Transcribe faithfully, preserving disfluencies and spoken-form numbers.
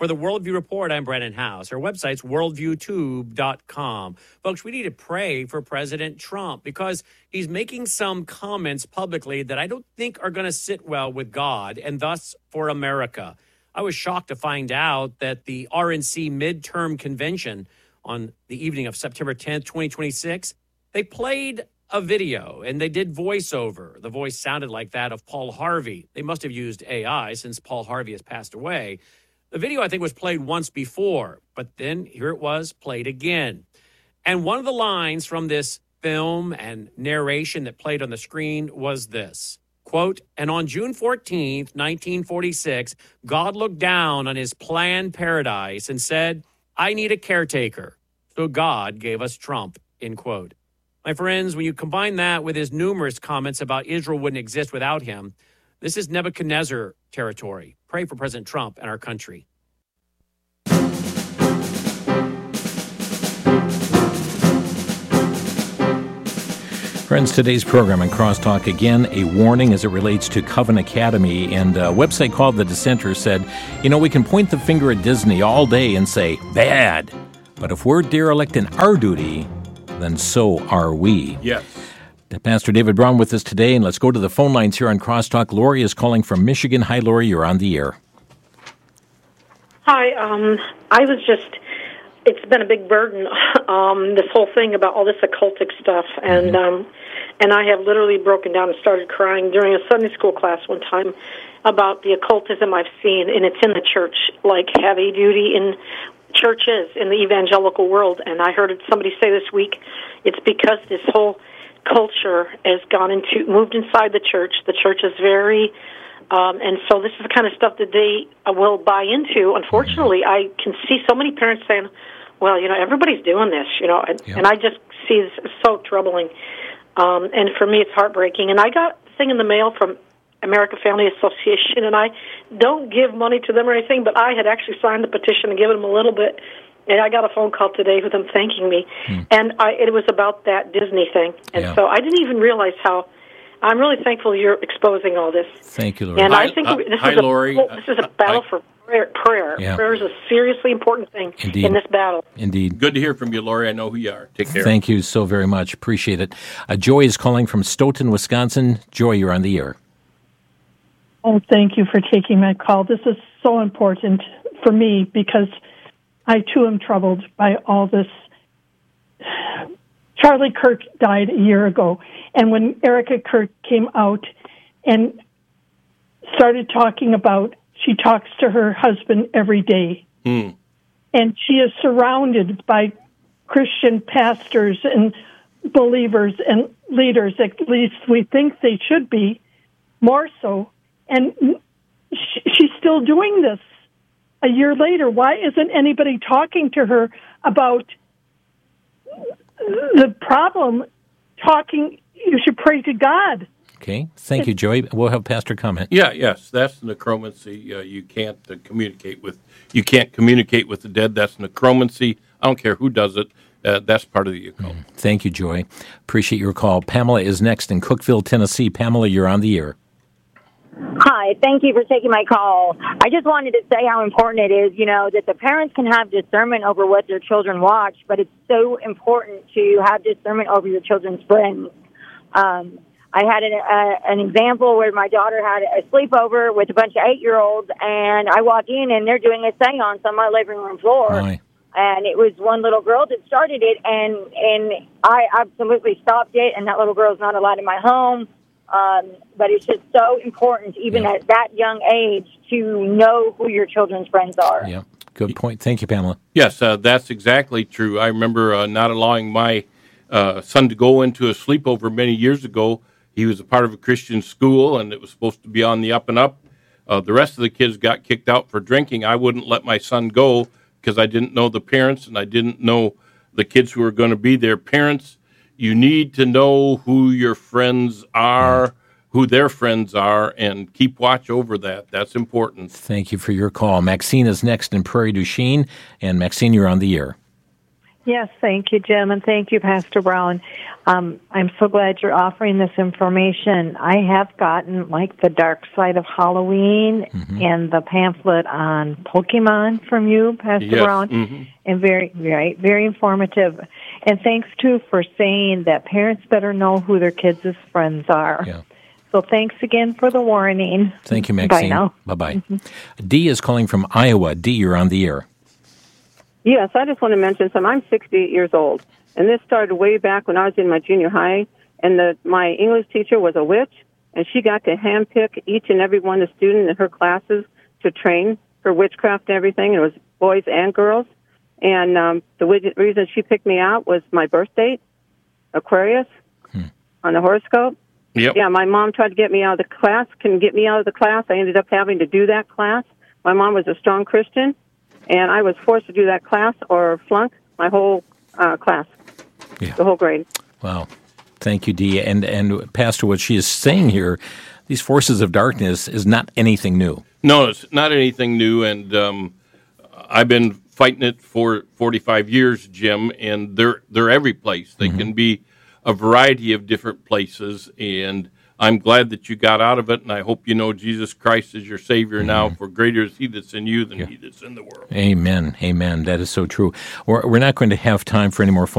For the Worldview Report, I'm Brennan House. Our website's worldview tube dot com. Folks, we need to pray for President Trump because he's making some comments publicly that I don't think are going to sit well with God and thus for America. I was shocked to find out that the R N C midterm convention on the evening of September tenth, twenty twenty-six, they played a video and they did voiceover. The voice sounded like that of Paul Harvey. They must have used A I since Paul Harvey has passed away. The video, I think, was played once before, but then here it was played again. And one of the lines from this film and narration that played on the screen was this, quote, "And on June fourteenth, nineteen forty-six, God looked down on his planned paradise and said, 'I need a caretaker.' So God gave us Trump," end quote. My friends, when you combine that with his numerous comments about Israel wouldn't exist without him, this is Nebuchadnezzar territory. Pray for President Trump and our country. Friends, today's program in Crosstalk, again, a warning as it relates to Coven Academy. And a website called The Dissenter said, you know, we can point the finger at Disney all day and say, bad. But if we're derelict in our duty, then so are we. Yes. Pastor David Brown with us today, and let's go to the phone lines here on Crosstalk. Lori is calling from Michigan. Hi, Lori, you're on the air. Hi, um, I was just, it's been a big burden, um, this whole thing about all this occultic stuff, and mm-hmm. um, and I have literally broken down and started crying during a Sunday school class one time about the occultism I've seen, and it's in the church, like heavy duty in churches in the evangelical world, and I heard somebody say this week, it's because this whole culture has gone into, moved inside the church. The church is very, um, and so this is the kind of stuff that they will buy into. Unfortunately, I can see so many parents saying, well, you know, everybody's doing this, you know, and, yep. and I just see this as so troubling. Um, and for me, it's heartbreaking. And I got a thing in the mail from American Family Association, and I don't give money to them or anything, but I had actually signed the petition and given them a little bit. And I got a phone call today with them thanking me, hmm. and I, it was about that Disney thing. And yeah. so I didn't even realize how. I'm really thankful you're exposing all this. Thank you, Lori. And hi, I think uh, this, hi, is a, Lori. this is a battle uh, for prayer. Prayer. Yeah. Prayer is a seriously important thing Indeed. in this battle. Indeed. Good to hear from you, Lori. I know who you are. Take care. Thank you so very much. Appreciate it. Uh, Joy is calling from Stoughton, Wisconsin. Joy, you're on the air. Oh, thank you for taking my call. This is so important for me because I, too, am troubled by all this. Charlie Kirk died a year ago, and when Erica Kirk came out and started talking about, she talks to her husband every day, mm. and she is surrounded by Christian pastors and believers and leaders, at least we think they should be, more so, and she's still doing this. A year later, why isn't anybody talking to her about the problem? Talking, you should pray to God. Okay, thank you, Joy. We'll have Pastor comment. Yeah, yes, that's necromancy. Uh, you can't uh, communicate with you can't communicate with the dead. That's necromancy. I don't care who does it. Uh, that's part of the occult. Mm, thank you, Joy. Appreciate your call. Pamela is next in Cookeville, Tennessee. Pamela, you're on the air. Hi, thank you for taking my call. I just wanted to say how important it is, you know, that the parents can have discernment over what their children watch, but it's so important to have discernment over your children's friends. Um, I had an, uh, an example where my daughter had a sleepover with a bunch of eight-year-olds, and I walk in, and they're doing a seance on my living room floor. Aye. And it was one little girl that started it, and, and I absolutely stopped it, and that little girl's not allowed in my home. Um, but it's just so important, even yeah. at that young age, to know who your children's friends are. Yeah, good point. Thank you, Pamela. Yes, uh, that's exactly true. I remember uh, not allowing my uh, son to go into a sleepover many years ago. He was a part of a Christian school, and it was supposed to be on the up and up. Uh, the rest of the kids got kicked out for drinking. I wouldn't let my son go because I didn't know the parents, and I didn't know the kids who were going to be their parents. You need to know who your friends are, who their friends are, and keep watch over that. That's important. Thank you for your call. Maxine is next in Prairie du Chien. And Maxine, you're on the air. Yes, thank you, Jim, and thank you, Pastor Brown. Um, I'm so glad you're offering this information. I have gotten, like, the Dark Side of Halloween mm-hmm. and the pamphlet on Pokemon from you, Pastor yes. Brown, mm-hmm. and very, very, very informative. And thanks, too, for saying that parents better know who their kids' friends are. Yeah. So thanks again for the warning. Thank you, Maxine. Bye now. Bye-bye. Mm-hmm. Dee is calling from Iowa. Dee, you're on the air. Yes, I just want to mention something. I'm sixty-eight years old, and this started way back when I was in my junior high, and the, my English teacher was a witch, and she got to handpick each and every one of the students in her classes to train for witchcraft and everything, and it was boys and girls. And um, the reason she picked me out was my birth date, Aquarius, hmm. on the horoscope. Yep. Yeah, my mom tried to get me out of the class, couldn't get me out of the class. I ended up having to do that class. My mom was a strong Christian, and I was forced to do that class or flunk my whole uh, class, yeah. the whole grade. Wow. Thank you, Dee. And, and Pastor, what she is saying here, these forces of darkness is not anything new. No, it's not anything new, and um, I've been fighting it for forty-five years, Jim, and they're, they're every place. They mm-hmm. can be a variety of different places, and I'm glad that you got out of it, and I hope you know Jesus Christ is your Savior mm-hmm. now, for greater is He that's in you than yeah. he that's in the world. Amen. Amen. That is so true. We're, we're not going to have time for any more phone